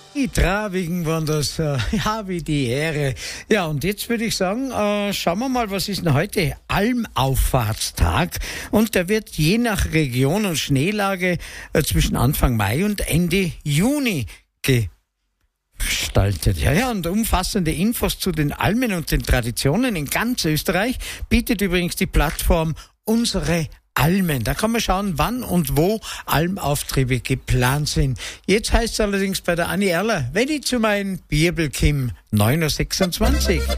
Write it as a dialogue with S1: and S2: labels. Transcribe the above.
S1: Die Trabigen waren das, ja, wie die Ehre. Ja, und jetzt würde ich sagen, schauen wir mal, was ist denn heute? Almauffahrtstag. Und der wird je nach Region und Schneelage zwischen Anfang Mai und Ende Juni gestaltet. Ja, und umfassende Infos zu den Almen und den Traditionen in ganz Österreich bietet übrigens die Plattform Unsere Almen. Da kann man schauen, wann und wo Almauftriebe geplant sind. Jetzt heißt es allerdings bei der Anni Erler, wenn ich zu meinem Bibel komme, 9.26 Uhr.